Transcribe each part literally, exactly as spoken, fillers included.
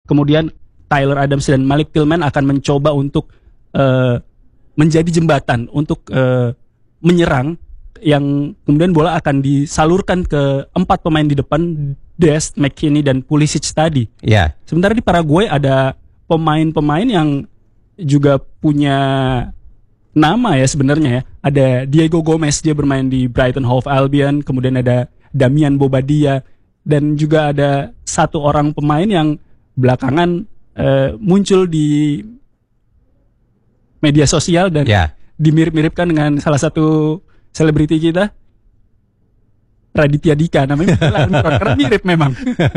kemudian Tyler Adams dan Malik Tillman akan mencoba untuk uh, menjadi jembatan untuk uh, menyerang, yang kemudian bola akan disalurkan ke empat pemain di depan, Dest, McKinney, dan Pulisic tadi. Yeah. Sementara di Paraguay ada pemain-pemain yang juga punya nama ya sebenarnya ya. Ada Diego Gomez, dia bermain di Brighton Hove Albion, kemudian ada Damian Bobadilla, dan juga ada satu orang pemain yang belakangan uh, muncul di media sosial dan yeah. dimirip-miripkan dengan salah satu selebriti kita, Raditya Dika, namanya karena mirip memang.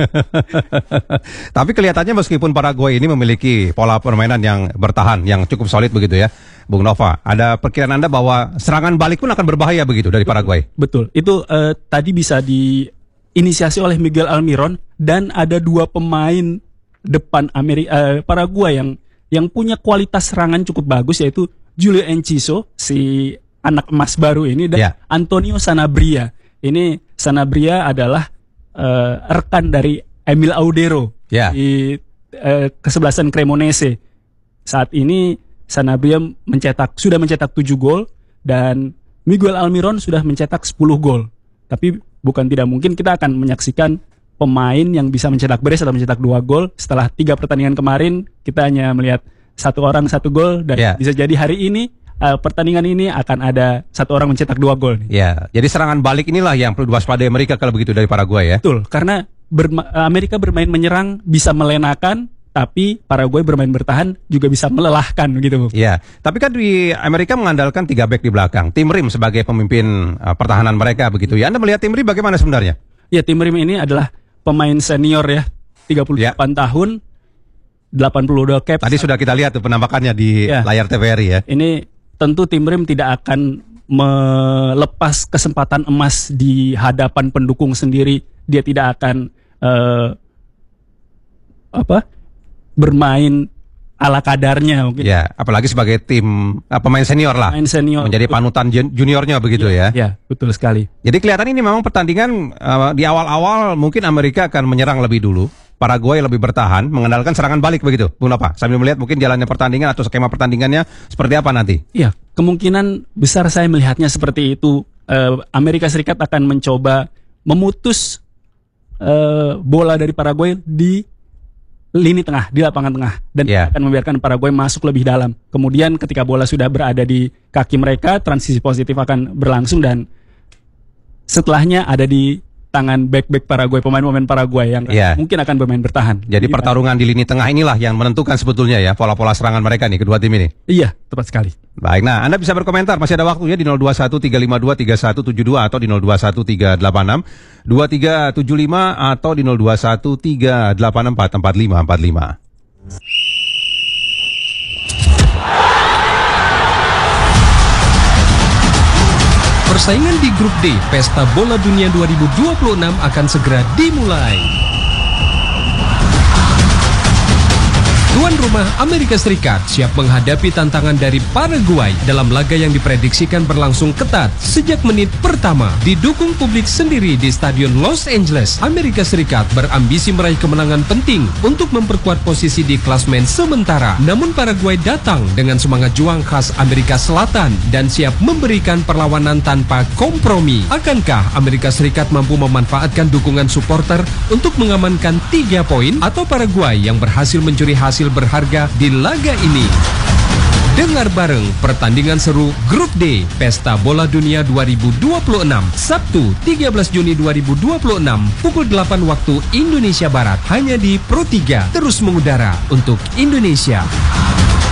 Tapi kelihatannya meskipun Paraguay ini memiliki pola permainan yang bertahan, yang cukup solid begitu ya, Bung Nova, ada perkiraan Anda bahwa serangan balik pun akan berbahaya begitu dari Paraguay? Betul, itu uh, tadi bisa diinisiasi oleh Miguel Almiron, dan ada dua pemain depan Amerika, uh, Paraguay yang yang punya kualitas serangan cukup bagus, yaitu Julio Enciso, si anak emas baru ini, dan yeah. Antonio Sanabria. Ini Sanabria adalah uh, rekan dari Emil Audero yeah. di uh, kesebelasan Cremonese. Saat ini Sanabria mencetak sudah mencetak tujuh gol dan Miguel Almiron sudah mencetak sepuluh gol. Tapi bukan tidak mungkin kita akan menyaksikan pemain yang bisa mencetak brace atau mencetak dua gol. Setelah tiga pertandingan kemarin kita hanya melihat satu orang satu gol, dan yeah. bisa jadi hari ini Uh, pertandingan ini akan ada satu orang mencetak dua gol. Ya, jadi serangan balik inilah yang perlu diwaspadai Amerika kalau begitu dari Paraguay ya. Betul, karena berma- Amerika bermain menyerang bisa melenakan, tapi Paraguay bermain bertahan juga bisa melelahkan gitu. Ya, tapi kan di Amerika mengandalkan tiga back di belakang. Tim Rim sebagai pemimpin uh, pertahanan mereka begitu ya. Anda melihat tim Rim bagaimana sebenarnya? Ya, tim Rim ini adalah pemain senior ya, tiga puluh delapan ya. tahun, delapan puluh dua caps. Tadi sudah kita lihat tuh penampakannya di ya. layar T V R I ya. Ini tentu tim Rim tidak akan melepas kesempatan emas di hadapan pendukung sendiri. Dia tidak akan uh, apa bermain ala kadarnya mungkin. Ya, apalagi sebagai tim uh, pemain senior lah. Pemain senior. Menjadi panutan juniornya begitu ya. Ya, betul sekali. Jadi kelihatan ini memang pertandingan uh, di awal-awal mungkin Amerika akan menyerang lebih dulu. Paraguay lebih bertahan, mengandalkan serangan balik begitu, Bung Nova. Sambil melihat mungkin jalannya pertandingan atau skema pertandingannya seperti apa nanti. Iya, kemungkinan besar saya melihatnya seperti itu. Uh, Amerika Serikat akan mencoba memutus uh, bola dari Paraguay di lini tengah, di lapangan tengah, dan yeah. akan membiarkan Paraguay masuk lebih dalam. Kemudian ketika bola sudah berada di kaki mereka, transisi positif akan berlangsung, dan setelahnya ada di tangan back-back Paraguay, pemain-pemain Paraguay yang yeah. mungkin akan bermain bertahan. Jadi, Jadi pertarungan di lini tengah inilah yang menentukan sebetulnya ya pola-pola serangan mereka nih, kedua tim ini. Iya, tepat sekali. Baik, nah Anda bisa berkomentar, masih ada waktunya di nol dua satu tiga lima dua tiga satu tujuh dua atau di nol dua satu tiga delapan enam dua tiga tujuh lima atau di nol dua satu tiga delapan empat empat lima empat lima. Persaingan di Grup D Pesta Bola Dunia dua ribu dua puluh enam akan segera dimulai. Tuan rumah Amerika Serikat siap menghadapi tantangan dari Paraguay dalam laga yang diprediksikan berlangsung ketat sejak menit pertama. Didukung publik sendiri di Stadion Los Angeles, Amerika Serikat berambisi meraih kemenangan penting untuk memperkuat posisi di klasmen sementara. Namun Paraguay datang dengan semangat juang khas Amerika Selatan dan siap memberikan perlawanan tanpa kompromi. Akankah Amerika Serikat mampu memanfaatkan dukungan supporter untuk mengamankan tiga poin, atau Paraguay yang berhasil mencuri hasil berharga di laga ini? Dengar bareng pertandingan seru Grup D Pesta Bola Dunia dua ribu dua puluh enam Sabtu tiga belas Juni dua ribu dua puluh enam pukul delapan waktu Indonesia Barat hanya di Pro tiga, terus mengudara untuk Indonesia.